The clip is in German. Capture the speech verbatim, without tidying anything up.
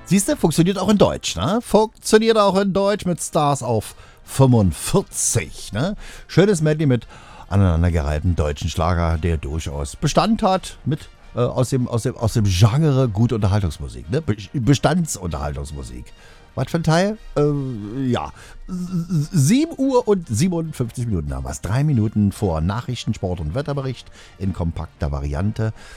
Siehst du, funktioniert auch in Deutsch, ne? Funktioniert auch in Deutsch mit Stars auf fünfundvierzig, ne? Schönes Medley mit aneinandergereihten deutschen Schlager, der durchaus Bestand hat mit äh, aus, dem, aus, dem, aus dem Genre gute Unterhaltungsmusik, ne? Be- Bestandsunterhaltungsmusik. Was für ein Teil? Äh, ja. sieben Uhr und siebenundfünfzig Minuten haben wir es. Drei Minuten vor Nachrichten, Sport und Wetterbericht in kompakter Variante.